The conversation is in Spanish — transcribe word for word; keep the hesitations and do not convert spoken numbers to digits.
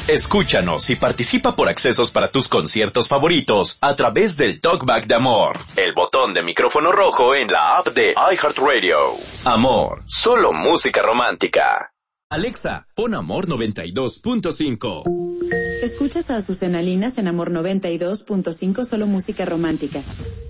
Escúchanos y participa por accesos para tus conciertos favoritos a través del Talkback de Amor, el botón de micrófono rojo en la app de iHeartRadio. Amor, solo música romántica. Alexa, pon Amor noventa y dos punto cinco. Escuchas a Azucena Linas en Amor noventa y dos punto cinco, solo música romántica.